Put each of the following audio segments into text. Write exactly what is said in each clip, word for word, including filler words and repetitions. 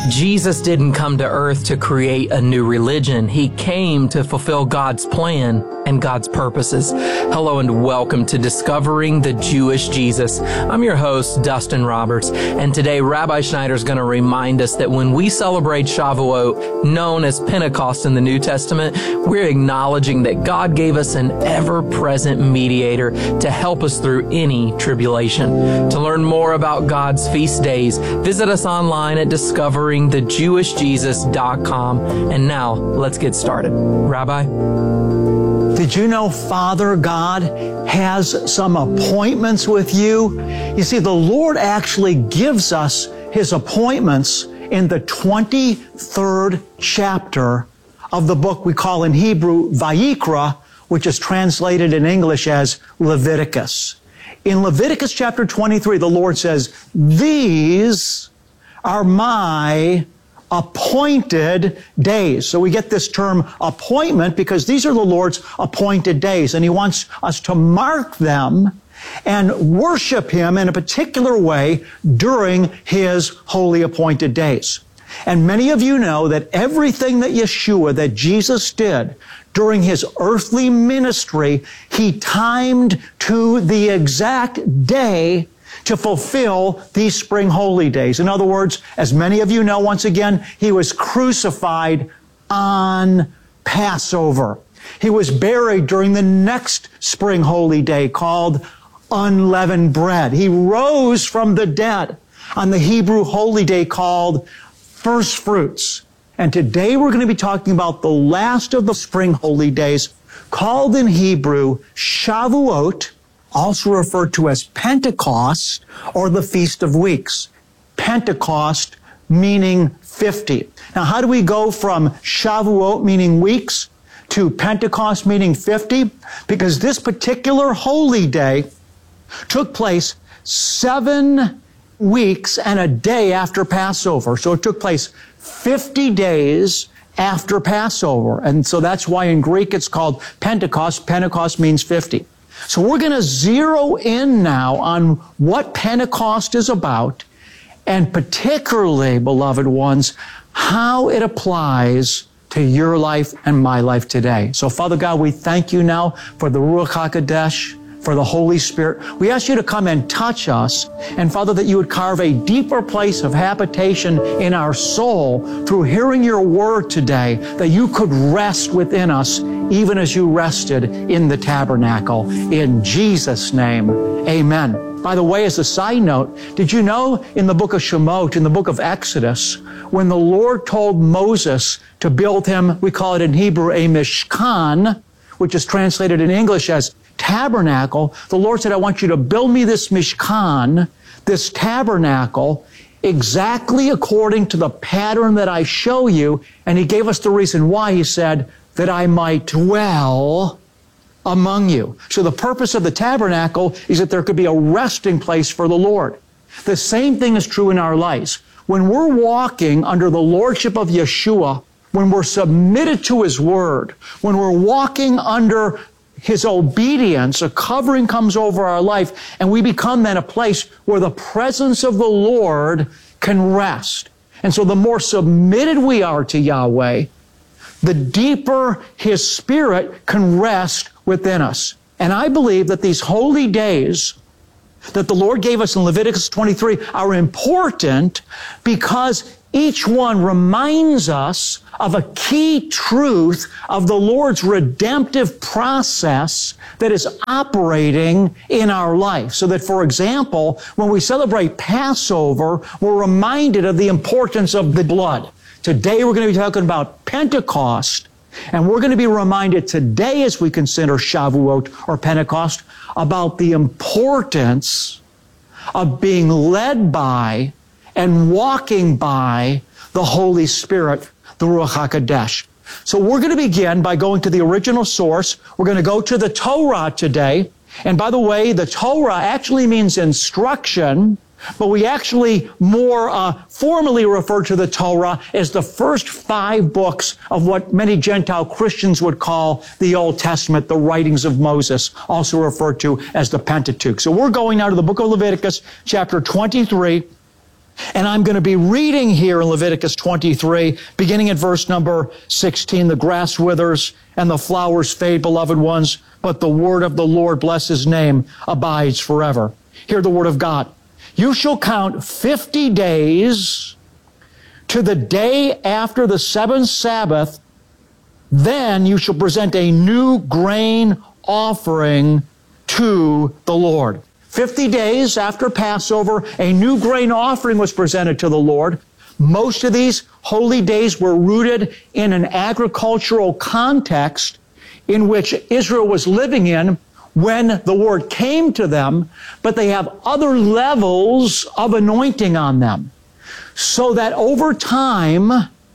Jesus didn't come to earth to create a new religion. He came to fulfill God's plan and God's purposes. Hello and welcome to Discovering the Jewish Jesus. I'm your host, Dustin Roberts, and today Rabbi Schneider is going to remind us that when we celebrate Shavuot, known as Pentecost in the New Testament, we're acknowledging that God gave us an ever-present mediator to help us through any tribulation. To learn more about God's feast days, visit us online at discovering the jewish jesus dot com. And now, let's get started. Rabbi? Did you know Father God has some appointments with you? You see, the Lord actually gives us His appointments in the twenty-third chapter of the book we call in Hebrew Vayikra, which is translated in English as Leviticus. In Leviticus chapter twenty-three, the Lord says, "These are my appointed days." So we get this term appointment because these are the Lord's appointed days, and He wants us to mark them and worship Him in a particular way during His holy appointed days. And many of you know that everything that Yeshua, that Jesus did during His earthly ministry, He timed to the exact day to fulfill these spring holy days. In other words, as many of you know, once again, He was crucified on Passover. He was buried during the next spring holy day called unleavened bread. He rose from the dead on the Hebrew holy day called first fruits. And today we're going to be talking about the last of the spring holy days, called in Hebrew Shavuot, also referred to as Pentecost or the Feast of Weeks. Pentecost meaning fifty. Now, how do we go from Shavuot meaning weeks to Pentecost meaning fifty? Because this particular holy day took place seven weeks and a day after Passover. So it took place fifty days after Passover. And so that's why in Greek it's called Pentecost. Pentecost means fifty. So we're going to zero in now on what Pentecost is about, and particularly, beloved ones, how it applies to your life and my life today. So Father God, we thank you now for the Ruach HaKodesh, for the Holy Spirit. We ask you to come and touch us, and Father, that you would carve a deeper place of habitation in our soul through hearing your word today, that you could rest within us even as you rested in the tabernacle. In Jesus' name, amen. By the way, as a side note, did you know in the book of Shemot, in the book of Exodus, when the Lord told Moses to build him, we call it in Hebrew a mishkan, which is translated in English as tabernacle, the Lord said, I want you to build me this mishkan, this tabernacle, exactly according to the pattern that I show you. And He gave us the reason why. He said, that I might dwell among you. So the purpose of the tabernacle is that there could be a resting place for the Lord. The same thing is true in our lives. When we're walking under the lordship of Yeshua, when we're submitted to His word, when we're walking under His obedience, a covering comes over our life, and we become then a place where the presence of the Lord can rest. And so the more submitted we are to Yahweh, the deeper His Spirit can rest within us. And I believe that these holy days that the Lord gave us in Leviticus twenty-three are important because each one reminds us of a key truth of the Lord's redemptive process that is operating in our life. So that, for example, when we celebrate Passover, we're reminded of the importance of the blood. Today we're going to be talking about Pentecost, and we're going to be reminded today as we consider Shavuot or Pentecost about the importance of being led by and walking by the Holy Spirit, the Ruach HaKodesh. So we're going to begin by going to the original source. We're going to go to the Torah today. And by the way, the Torah actually means instruction, but we actually more uh, formally refer to the Torah as the first five books of what many Gentile Christians would call the Old Testament, the writings of Moses, also referred to as the Pentateuch. So we're going now to the book of Leviticus, chapter twenty-three. And I'm going to be reading here in Leviticus twenty-three, beginning at verse number sixteen. The grass withers and the flowers fade, beloved ones, but the word of the Lord, bless his name, abides forever. Hear the word of God. You shall count fifty days to the day after the seventh Sabbath. Then you shall present a new grain offering to the Lord. Fifty days after Passover, a new grain offering was presented to the Lord. Most of these holy days were rooted in an agricultural context in which Israel was living in when the word came to them, but they have other levels of anointing on them. So that over time,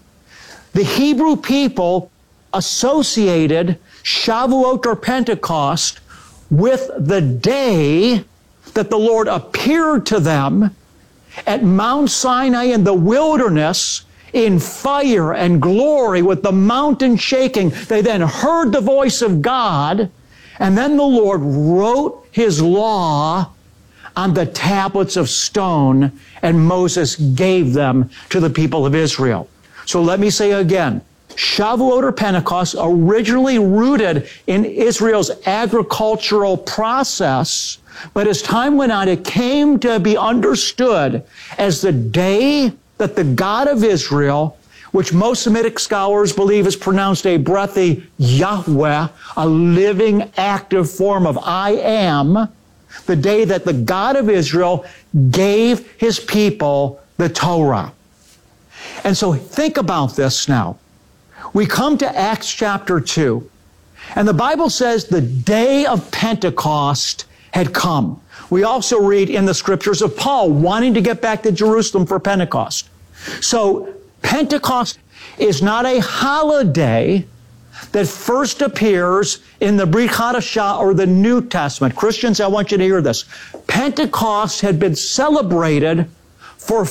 the Hebrew people associated Shavuot or Pentecost with the day that the Lord appeared to them at Mount Sinai in the wilderness in fire and glory with the mountain shaking. They then heard the voice of God, and then the Lord wrote his law on the tablets of stone, and Moses gave them to the people of Israel. So let me say again, Shavuot or Pentecost, originally rooted in Israel's agricultural process, but as time went on, it came to be understood as the day that the God of Israel, which most Semitic scholars believe is pronounced a breathy Yahweh, a living, active form of I am, the day that the God of Israel gave his people the Torah. And so think about this now. We come to Acts chapter two, and the Bible says the day of Pentecost had come. We also read in the scriptures of Paul wanting to get back to Jerusalem for Pentecost. So Pentecost is not a holiday that first appears in the Brit Hadashah or the New Testament. Christians, I want you to hear this. Pentecost had been celebrated for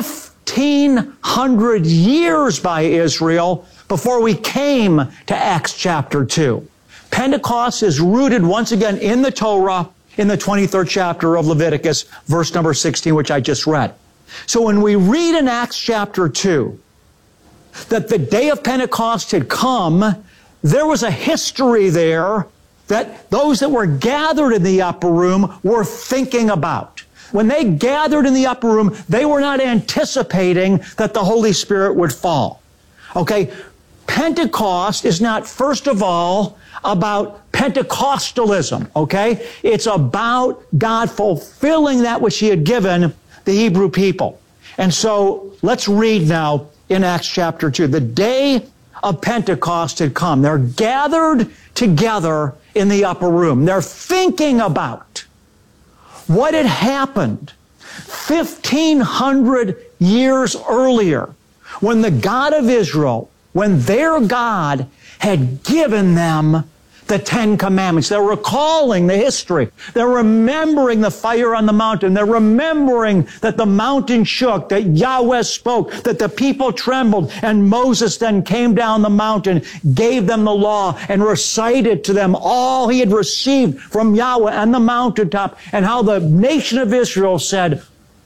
fifteen hundred years by Israel before we came to Acts chapter two. Pentecost is rooted once again in the Torah, in the twenty-third chapter of Leviticus, verse number sixteen, which I just read. So when we read in Acts chapter two that the day of Pentecost had come, there was a history there that those that were gathered in the upper room were thinking about. When they gathered in the upper room, they were not anticipating that the Holy Spirit would fall. Okay? Pentecost is not, first of all, about Pentecostalism, okay? It's about God fulfilling that which he had given the Hebrew people. And so let's read now in Acts chapter two. The day of Pentecost had come. They're gathered together in the upper room. They're thinking about what had happened fifteen hundred years earlier when the God of Israel, when their God had given them the Ten Commandments. They're recalling the history. They're remembering the fire on the mountain. They're remembering that the mountain shook, that Yahweh spoke, that the people trembled, and Moses then came down the mountain, gave them the law, and recited to them all he had received from Yahweh on the mountaintop, and how the nation of Israel said,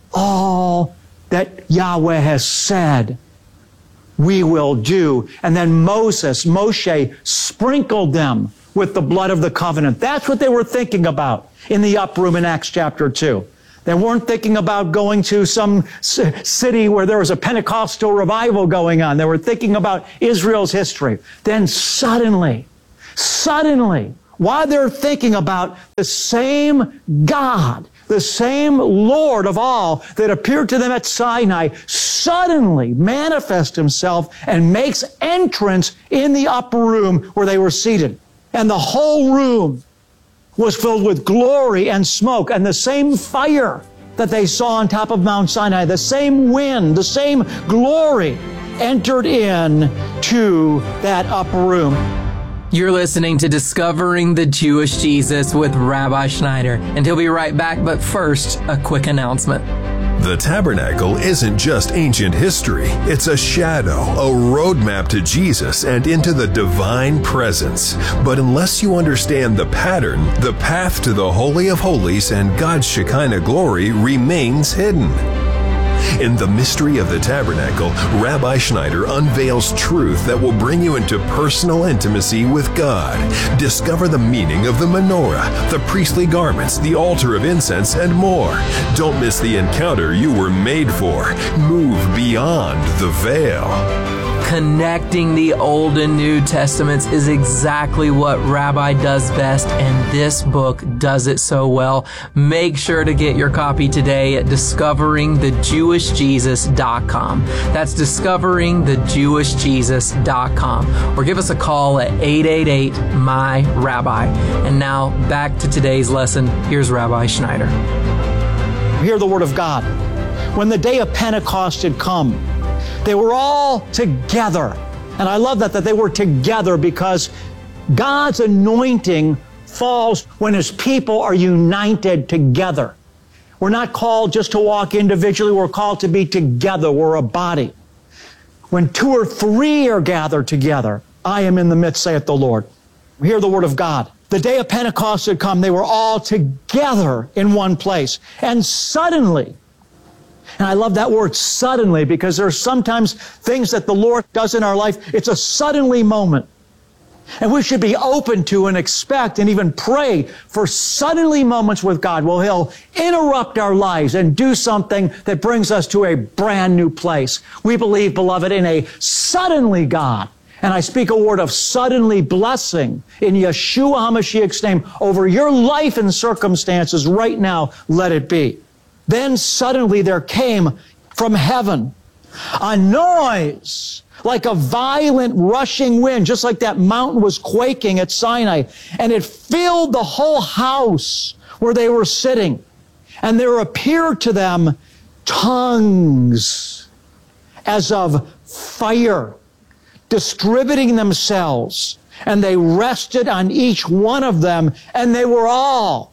all that Yahweh has said, we will do. And then Moses, Moshe, sprinkled them with the blood of the covenant. That's what they were thinking about in the upper room in Acts chapter two. They weren't thinking about going to some c- city where there was a Pentecostal revival going on. They were thinking about Israel's history. Then suddenly, suddenly, while they're thinking about the same God, the same Lord of all that appeared to them at Sinai, suddenly manifests himself and makes entrance in the upper room where they were seated. And the whole room was filled with glory and smoke, and the same fire that they saw on top of Mount Sinai, the same wind, the same glory entered in to that upper room. You're listening to Discovering the Jewish Jesus with Rabbi Schneider, and he'll be right back, but first, a quick announcement. The tabernacle isn't just ancient history. It's a shadow, a roadmap to Jesus and into the divine presence. But unless you understand the pattern, the path to the Holy of Holies and God's Shekinah glory remains hidden. In The Mystery of the Tabernacle, Rabbi Schneider unveils truth that will bring you into personal intimacy with God. Discover the meaning of the menorah, the priestly garments, the altar of incense, and more. Don't miss the encounter you were made for. Move beyond the veil. Connecting the Old and New Testaments is exactly what Rabbi does best, and this book does it so well. Make sure to get your copy today at discovering the jewish jesus dot com. That's discovering the jewish jesus dot com. Or give us a call at eight eight eight, M Y, Rabbi. And now back to today's lesson. Here's Rabbi Schneider. Hear the word of God. When the day of Pentecost had come, they were all together. And I love that, that they were together, because God's anointing falls when His people are united together. We're not called just to walk individually. We're called to be together. We're a body. When two or three are gathered together, I am in the midst, saith the Lord. Hear the word of God. The day of Pentecost had come. They were all together in one place. And suddenly, and I love that word suddenly, because there are sometimes things that the Lord does in our life. It's a suddenly moment. And we should be open to and expect and even pray for suddenly moments with God. Well, He'll interrupt our lives and do something that brings us to a brand new place. We believe, beloved, in a suddenly God. And I speak a word of suddenly blessing in Yeshua HaMashiach's name over your life and circumstances right now. Let it be. Then suddenly there came from heaven a noise like a violent rushing wind, just like that mountain was quaking at Sinai. And it filled the whole house where they were sitting. And there appeared to them tongues as of fire, distributing themselves. And they rested on each one of them, and they were all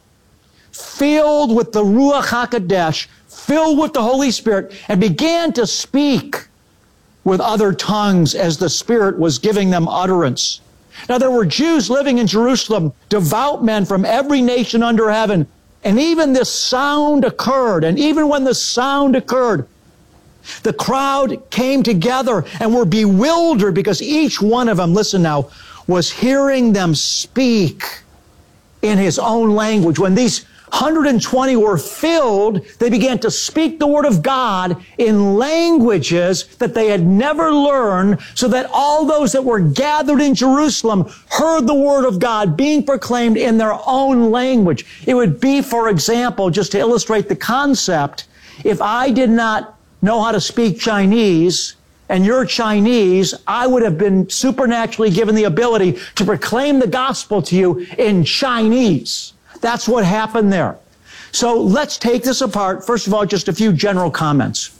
filled with the Ruach HaKodesh, filled with the Holy Spirit, and began to speak with other tongues as the Spirit was giving them utterance. Now there were Jews living in Jerusalem, devout men from every nation under heaven, and even this sound occurred, and even when the sound occurred, the crowd came together and were bewildered, because each one of them, listen now, was hearing them speak in his own language. When these one hundred twenty were filled, they began to speak the word of God in languages that they had never learned, so that all those that were gathered in Jerusalem heard the word of God being proclaimed in their own language. It would be, for example, just to illustrate the concept, if I did not know how to speak Chinese and you're Chinese, I would have been supernaturally given the ability to proclaim the gospel to you in Chinese. That's what happened there. So let's take this apart. First of all, just a few general comments.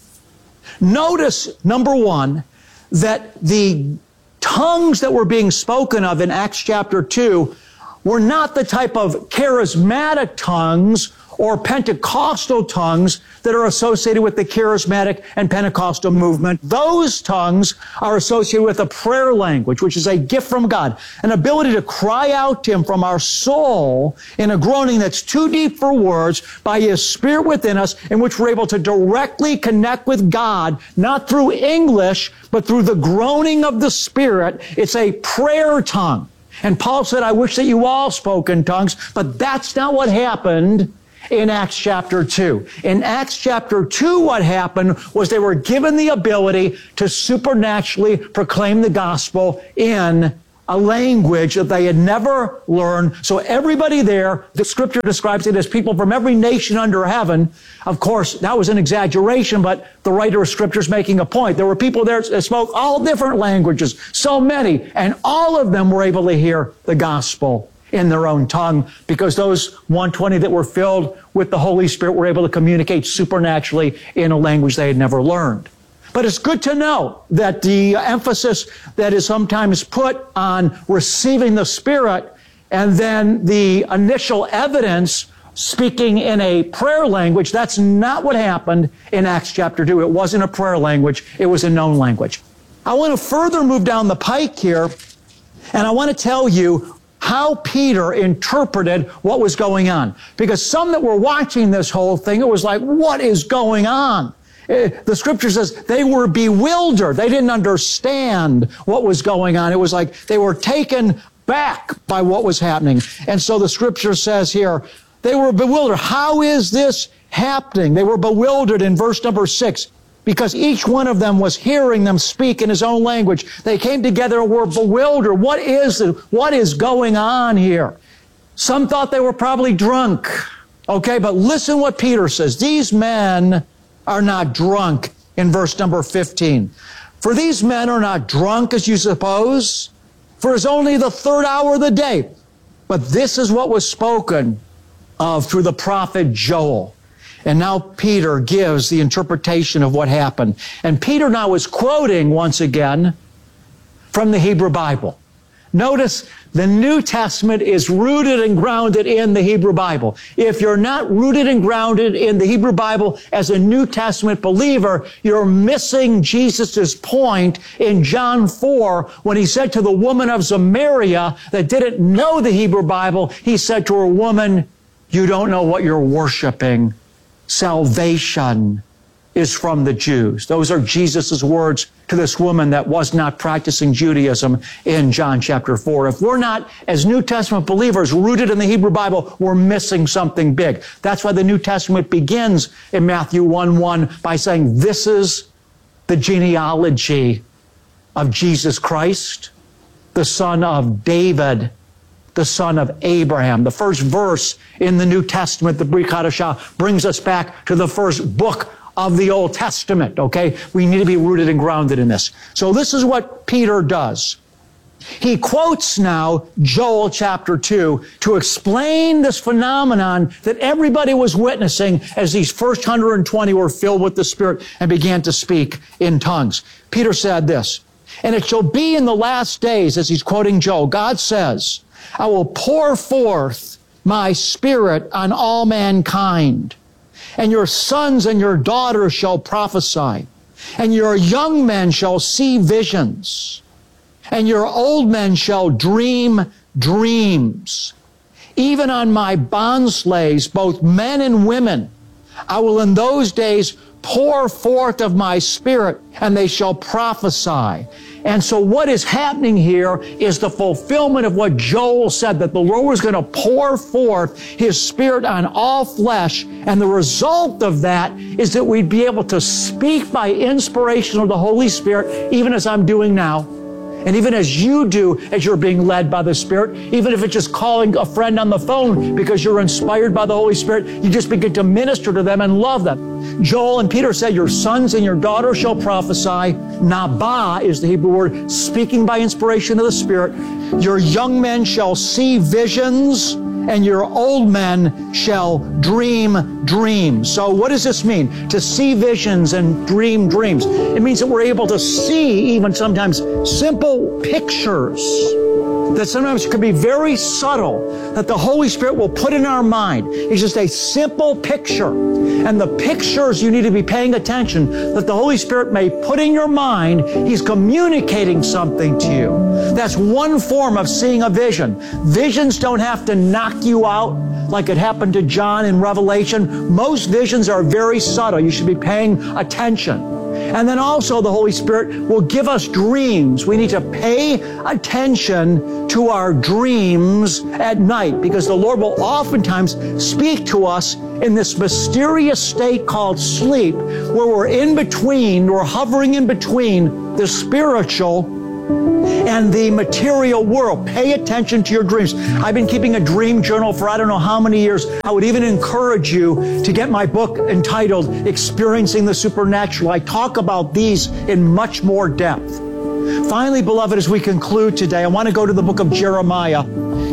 Notice, number one, that the tongues that were being spoken of in Acts chapter two were not the type of charismatic tongues or Pentecostal tongues that are associated with the charismatic and Pentecostal movement. Those tongues are associated with a prayer language, which is a gift from God, an ability to cry out to Him from our soul in a groaning that's too deep for words by His Spirit within us, in which we're able to directly connect with God, not through English, but through the groaning of the Spirit. It's a prayer tongue. And Paul said, I wish that you all spoke in tongues, but that's not what happened in Acts chapter two. In Acts chapter two, what happened was they were given the ability to supernaturally proclaim the gospel in a language that they had never learned. So everybody there, the scripture describes it as people from every nation under heaven. Of course, that was an exaggeration, but the writer of scripture is making a point. There were people there that spoke all different languages, so many, and all of them were able to hear the gospel in their own tongue, because those one hundred twenty that were filled with the Holy Spirit were able to communicate supernaturally in a language they had never learned. But it's good to know that the emphasis that is sometimes put on receiving the Spirit and then the initial evidence speaking in a prayer language, that's not what happened in Acts chapter two. It wasn't a prayer language. It was a known language. I want to further move down the pike here, and I want to tell you how Peter interpreted what was going on. Because some that were watching this whole thing, it was like, what is going on? The scripture says they were bewildered. They didn't understand what was going on. It was like they were taken back by what was happening. And so the scripture says here, they were bewildered. How is this happening? They were bewildered in verse number six, because each one of them was hearing them speak in his own language. They came together and were bewildered. What is it? What is going on here? Some thought they were probably drunk. Okay, but listen what Peter says. These men are not drunk in verse number fifteen. For these men are not drunk as you suppose, for it's only the third hour of the day. But this is what was spoken of through the prophet Joel. And now Peter gives the interpretation of what happened. And Peter now is quoting once again from the Hebrew Bible. Notice the New Testament is rooted and grounded in the Hebrew Bible. If you're not rooted and grounded in the Hebrew Bible as a New Testament believer, you're missing Jesus' point in John four when he said to the woman of Samaria that didn't know the Hebrew Bible, he said to her, woman, you don't know what you're worshiping. Salvation is from the Jews. Those are Jesus' words to this woman that was not practicing Judaism in John chapter four. If we're not, as New Testament believers, rooted in the Hebrew Bible, we're missing something big. That's why the New Testament begins in Matthew one one by saying, this is the genealogy of Jesus Christ, the son of David, the son of Abraham. The first verse in the New Testament, the Brit Hadashah, brings us back to the first book of the Old Testament, okay? We need to be rooted and grounded in this. So this is what Peter does. He quotes now Joel chapter two to explain this phenomenon that everybody was witnessing as these first one hundred twenty were filled with the Spirit and began to speak in tongues. Peter said this, and it shall be in the last days, as he's quoting Joel, God says, I will pour forth my Spirit on all mankind, and your sons and your daughters shall prophesy, and your young men shall see visions, and your old men shall dream dreams. Even on my bondslaves, both men and women, I will in those days pour forth of my Spirit, and they shall prophesy. And so what is happening here is the fulfillment of what Joel said, that the Lord was going to pour forth His Spirit on all flesh. And the result of that is that we'd be able to speak by inspiration of the Holy Spirit, even as I'm doing now. And even as you do, as you're being led by the Spirit, even if it's just calling a friend on the phone because you're inspired by the Holy Spirit, you just begin to minister to them and love them. Joel and Peter said, your sons and your daughters shall prophesy. Nabah is the Hebrew word, speaking by inspiration of the Spirit. Your young men shall see visions, and your old men shall dream dreams. So what does this mean? To see visions and dream dreams. It means that we're able to see even sometimes simple pictures that sometimes can be very subtle, that the Holy Spirit will put in our mind. It's just a simple picture. And the pictures, you need to be paying attention, that the Holy Spirit may put in your mind. He's communicating something to you. That's one form of seeing a vision. Visions don't have to knock you out like it happened to John in Revelation. Most visions are very subtle. You should be paying attention. And then also the Holy Spirit will give us dreams. We need to pay attention to our dreams at night, because the Lord will oftentimes speak to us in this mysterious state called sleep, where we're in between, we're hovering in between the spiritual and the material world. Pay attention to your dreams. I've been keeping a dream journal for I don't know how many years. I would even encourage you to get my book entitled Experiencing the Supernatural. I talk about these in much more depth. Finally, beloved, as we conclude today, I want to go to the book of Jeremiah.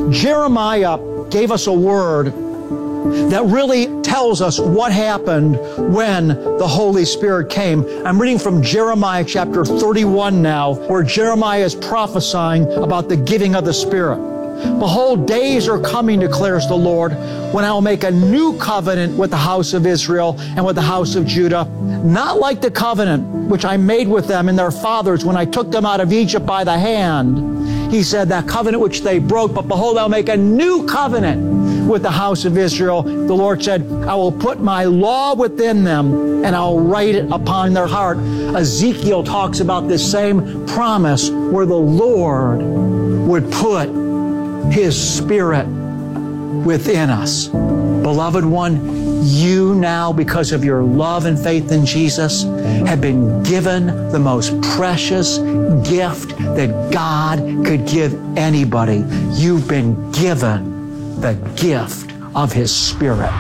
Jeremiah gave us a word that really tells us what happened when the Holy Spirit came. I'm reading from Jeremiah chapter thirty-one now, where Jeremiah is prophesying about the giving of the Spirit. Behold, days are coming, declares the Lord, when I will make a new covenant with the house of Israel and with the house of Judah, not like the covenant which I made with them and their fathers when I took them out of Egypt by the hand. He said, that covenant which they broke, but behold, I'll make a new covenant with the house of Israel. The Lord said, I will put my law within them and I'll write it upon their heart. Ezekiel talks about this same promise where the Lord would put His Spirit within us. Beloved one, you now, because of your love and faith in Jesus, have been given the most precious gift that God could give anybody. You've been given the gift of His Spirit.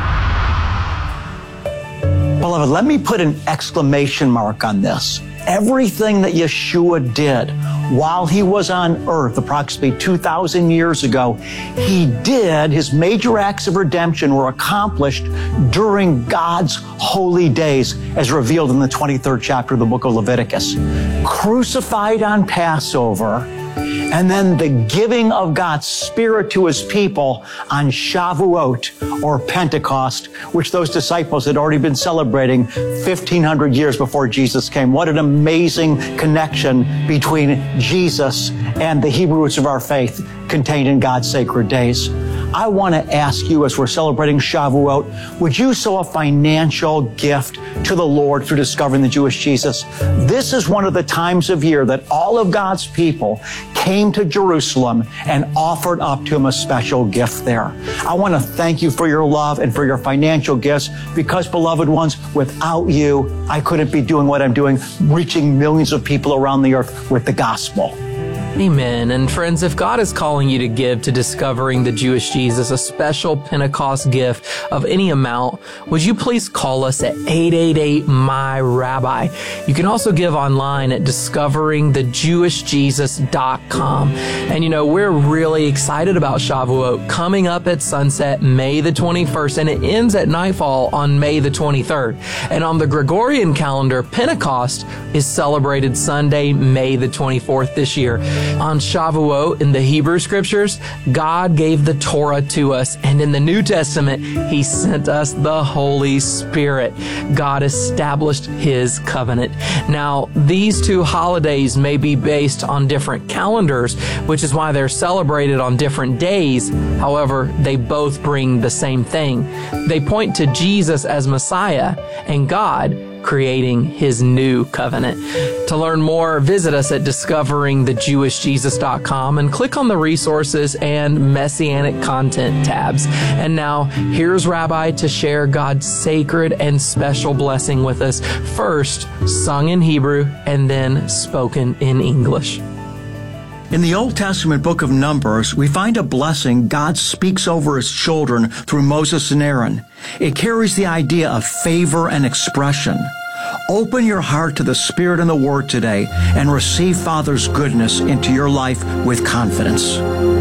Beloved, let me put an exclamation mark on this. Everything that Yeshua did while He was on earth approximately two thousand years ago, He did, His major acts of redemption were accomplished during God's holy days, as revealed in the twenty-third chapter of the book of Leviticus. Crucified on Passover, and then the giving of God's Spirit to His people on Shavuot, or Pentecost, which those disciples had already been celebrating fifteen hundred years before Jesus came. What an amazing connection between Jesus and the Hebrew roots of our faith contained in God's sacred days. I want to ask you, as we're celebrating Shavuot, would you sow a financial gift to the Lord through discovering the Jewish Jesus? This is one of the times of year that all of God's people came to Jerusalem and offered up to Him a special gift there. I want to thank you for your love and for your financial gifts, because, beloved ones, without you, I couldn't be doing what I'm doing, reaching millions of people around the earth with the gospel. Amen. And friends, if God is calling you to give to discovering the Jewish Jesus, a special Pentecost gift of any amount, would you please call us at eight eight eight, M Y, Rabbi. You can also give online at discovering the jewish jesus dot com. And you know, we're really excited about Shavuot coming up at sunset May the twenty-first, and it ends at nightfall on May the twenty-third. And on the Gregorian calendar, Pentecost is celebrated Sunday, May the twenty-fourth this year. On Shavuot, in the Hebrew Scriptures, God gave the Torah to us, and in the New Testament, He sent us the Holy Spirit. God established His covenant. Now, these two holidays may be based on different calendars, which is why they're celebrated on different days. However, they both bring the same thing. They point to Jesus as Messiah and God creating His new covenant. To learn more, visit us at discovering the jewish jesus dot com and click on the resources and messianic content tabs. And now, here's Rabbi to share God's sacred and special blessing with us, first sung in Hebrew and then spoken in English. In the Old Testament book of Numbers, we find a blessing God speaks over His children through Moses and Aaron. It carries the idea of favor and expression. Open your heart to the Spirit and the Word today and receive Father's goodness into your life with confidence.